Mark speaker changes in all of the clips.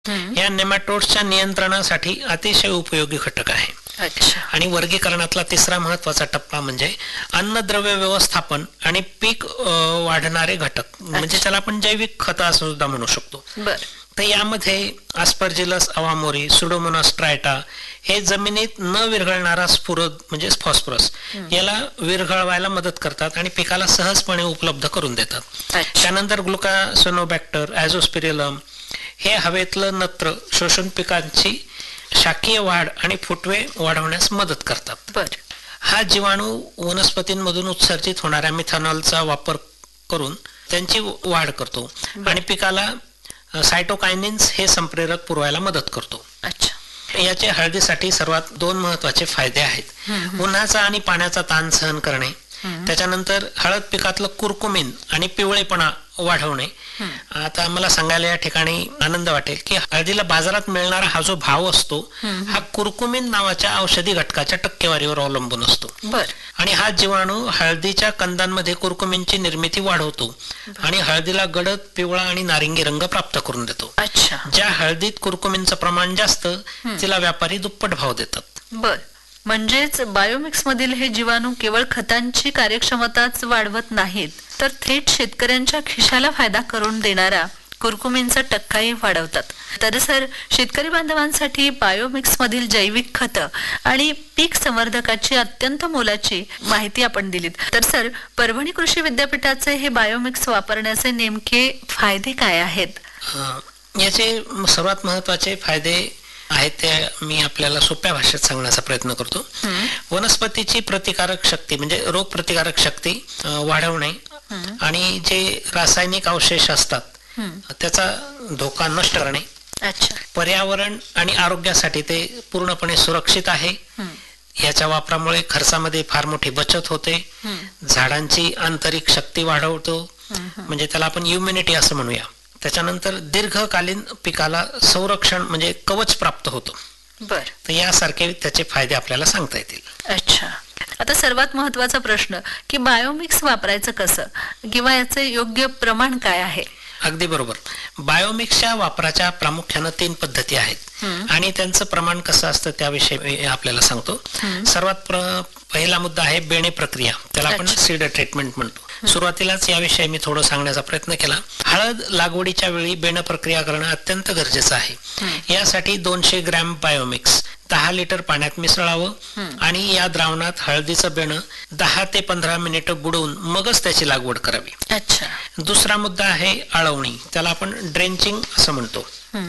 Speaker 1: या नेमॅटोड्सच्या नियंत्रणासाठी अतिशय उपयोगी घटक आहे. आणि वर्गीकरणातला तिसरा महत्वाचा टप्पा म्हणजे अन्नद्रव्य व्यवस्थापन आणि पीक वाढणारे घटक, म्हणजे त्याला आपण जैविक खत असं सुद्धा म्हणू शकतो. तर यामध्ये आस्परजिलस अवामोरी, सुडोमोनास ट्रायटा हे जमिनीत न विरघळणारा स्फुरद म्हणजे फॉस्फरस याला विरघळवायला मदत करतात आणि पिकाला सहजपणे उपलब्ध करून देतात. त्यानंतर ग्लुकासोनोबॅक्टर, ॲझोस्पिरिलम हे हवेतलं नत्र शोषून पिकांची शाकीय वाढ आणि फुटवे वाढवण्यास मदत करतात. हा जीवाणू वनस्पतींमधून उत्सर्जित होणाऱ्या मिथेनॉलचा वापर करून त्यांची वाढ करतो आणि पिकाला सायटोकायनिन्स हे संप्रेरक पुरवायला मदत करतो. याचे हळदीसाठी सर्वात दोन महत्वाचे फायदे आहेत. उन्हाचा आणि पाण्याचा ताण सहन करणे, त्याच्यानंतर हळद पिकातलं कुरकुमिन आणि पिवळेपणा वाढवणे. आता मला सांगायला या ठिकाणी आनंद वाटेल की हळदीला बाजारात मिळणारा हा जो भाव असतो हा कुरकुमिन नावाच्या औषधी घटकाच्या टक्केवारीवर अवलंबून असतो. आणि हा जीवाणू हळदीच्या कंदांमध्ये कुरकुमिनची निर्मिती वाढवतो आणि हळदीला गडद पिवळा आणि नारिंगी रंग प्राप्त करून देतो. ज्या हळदीत कुरकुमिनचं प्रमाण जास्त तिला व्यापारी दुप्पट भाव देतात.
Speaker 2: म्हणजेच बायोमिक्स मधील हे जीवाणू केवळ खतांची कार्यक्षमताच वाढवत नाहीत, तर थेट शेतकऱ्यांच्या खिशाला फायदा करून देणारा कुरकुमिनचा टक्काही वाढवतात. तर सर, शेतकरी बांधवांसाठी बायोमिक्स मधील जैविक खत आणि पीक संवर्धकाची अत्यंत मोलाची माहिती आपण दिलीत. तर सर, परभणी कृषी विद्यापीठाचे हे बायोमिक्स वापरण्याचे नेमके फायदे काय आहेत?
Speaker 1: याचे सर्वात महत्वाचे फायदे आहेत ते मी आपल्याला सोप्या भाषेत सांगण्याचा प्रयत्न करतो. वनस्पतीची प्रतिकारक शक्ती म्हणजे रोग प्रतिकारक शक्ती वाढवणे आणि जे रासायनिक अवशेष असतात त्याचा धोका नष्ट करणे, पर्यावरण आणि आरोग्यासाठी ते पूर्णपणे सुरक्षित आहे. याच्या वापरामुळे खर्चामध्ये फार मोठी बचत होते, झाडांची आंतरिक शक्ती वाढवतो, म्हणजे त्याला आपण इम्युनिटी असं म्हणूया. त्याच्यानंतर दीर्घकालीन पिकाला संरक्षण म्हणजे कवच प्राप्त होतं. तर यासारखे त्याचे फायदे आपल्याला सांगता येतील.
Speaker 2: आता सर्वात महत्वाचा प्रश्न की बायोमिक्स वापरायचं कसं किंवा याचे योग्य प्रमाण काय आहे?
Speaker 1: अगदी बरोबर. बायोमिक्सच्या वापराच्या प्रामुख्यानं 3 पद्धती आहेत आणि त्यांचं प्रमाण कसं असतं त्याविषयी आपल्याला सांगतो. सर्वात पहिला मुद्दा आहे बेणे प्रक्रिया, त्याला आपण सीड ट्रीटमेंट म्हणतो. सुरुवातीलाच याविषयी मी थोडं सांगण्याचा प्रयत्न केला. हळद लागवडीच्या वेळी बेणे प्रक्रिया करणं अत्यंत गरजेचं आहे. यासाठी 200 ग्रॅम बायोमिक्स 10 लिटर पाण्यात मिसळावं आणि या द्रावणात हळदीचं बेणं 10 ते 15 मिनिटं बुडवून मगच त्याची लागवड करावी. दुसरा मुद्दा आहे आळवणी, त्याला आपण ड्रेंचिंग असं म्हणतो.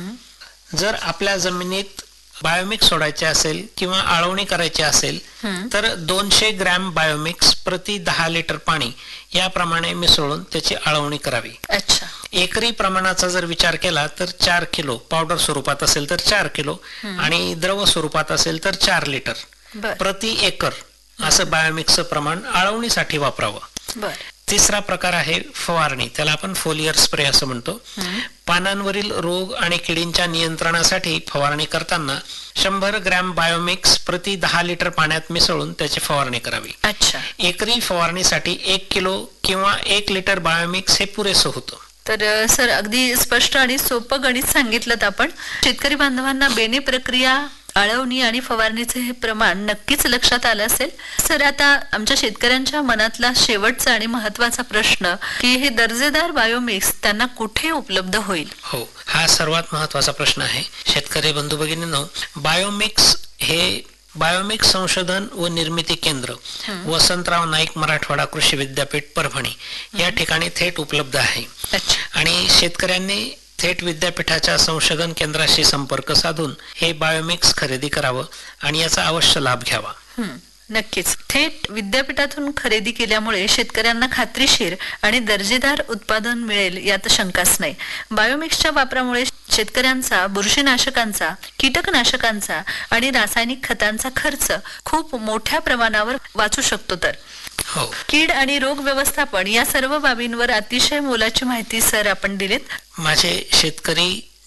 Speaker 1: जर आपल्या जमिनीत बायोमिक्स सोडायचे असेल किंवा आळवणी करायची असेल तर 200 ग्रॅम बायोमिक्स प्रति 10 लिटर पाणी याप्रमाणे मिसळून त्याची आळवणी करावी. एकरी प्रमाणाचा जर विचार केला तर 4 किलो पावडर स्वरूपात असेल तर 4 किलो आणि द्रव स्वरूपात असेल तर 4 लिटर प्रति एकर असं बायोमिक्सचं प्रमाण आळवणीसाठी वापरावं. तिसरा प्रकार आहे फवारणी, त्याला आपण फोलियर स्प्रे असं म्हणतो. पानांवरील रोग आणि किडींच्या नियंत्रणासाठी फवारणी करताना 100 ग्रॅम बायोमिक्स प्रति 10 लिटर पाण्यात मिसळून त्याची फवारणी करावी. एकरी फवारणीसाठी 1 किलो किंवा 1 लिटर बायोमिक्स हे पुरेसं होतं.
Speaker 2: तर सर, अगदी स्पष्ट आणि सोपं गणित सांगितलं आपण. शेतकरी बांधवांना बेणे प्रक्रिया, आळवणी आणि फवारणीचे हे प्रमाण नक्कीच लक्षात आलं असेल. सर, आता आमच्या शेतकऱ्यांच्या मनातला शेवटचा आणि महत्वाचा प्रश्न की हे दर्जेदार बायोमिक्स त्यांना कुठे उपलब्ध होईल?
Speaker 1: हो, हा सर्वात महत्वाचा प्रश्न आहे. शेतकरी बंधू भगिनींनो, बायोमिक्स हे बायोमिक्स संशोधन व निर्मिती केंद्र वसंतराव नाईक मराठवाडा कृषी विद्यापीठ परभणी या ठिकाणी थेट उपलब्ध आहे. आणि शेतकऱ्यांनी थेट विद्यापीठाच्या संशोधन केंद्राशी संपर्क साधून हे बायोमिक्स खरेदी करावं आणि याचा अवश्य लाभ घ्यावा.
Speaker 2: नक्कीच. थेट विद्यापीठातून खरेदी केल्यामुळे शेतकऱ्यांना खात्रीशीर आणि दर्जेदार उत्पादन मिळेल यात शंकाच नाही. बायोमिक्सच्या वापरामुळे शेतकऱ्यांचा बुरशीनाशकांचा, कीटकनाशकांचा आणि रासायनिक खतांचा खर्च खूप मोठ्या प्रमाणावर वाचू शकतो. तर कीड आणि रोग व्यवस्थापन या सर्व बाबींवर अतिशय मोलाची माहिती सर आपण दिलीत.
Speaker 1: माझे शेतकरी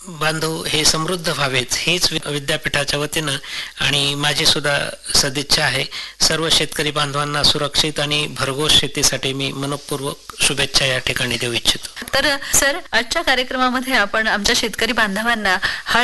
Speaker 1: बांधव हे समृद्ध व्हावेत हीच विद्यापीठाच्या वतीनं आणि माझी सुद्धा सदिच्छा आहे. सर्व शेतकरी बांधवांना सुरक्षित आणि भरघोस शेतीसाठी मी मनपूर्वक शुभेच्छा या ठिकाणी देऊ इच्छितो.
Speaker 2: तर सर, आजच्या कार्यक्रमामध्ये आपण आमच्या शेतकरी बांधवांना